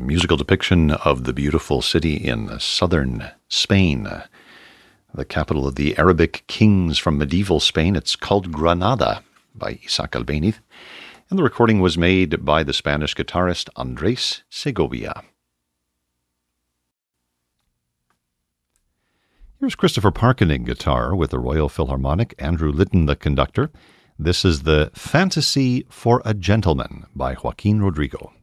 musical depiction of the beautiful city in southern Spain, the capital of the Arabic kings from medieval Spain. It's called Granada by Isaac Albéniz, and the recording was made by the Spanish guitarist Andrés Segovia. Here's Christopher Parkening guitar with the Royal Philharmonic, Andrew Litton the conductor. This is the Fantasy for a Gentleman by Joaquin Rodrigo.